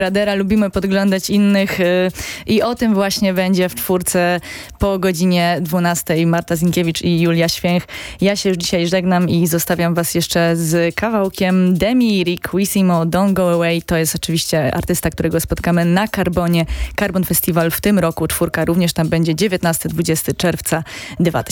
Radera, lubimy podglądać innych i o tym właśnie będzie w czwórce po godzinie 12. Marta Zinkiewicz i Julia Święch. Ja się już dzisiaj żegnam i zostawiam was jeszcze z kawałkiem Demi Riquissimo, Don't Go Away. To jest oczywiście artysta, którego spotkamy na Carbonie. Carbon Festival w tym roku, czwórka również tam będzie 19-20 czerwca 2020.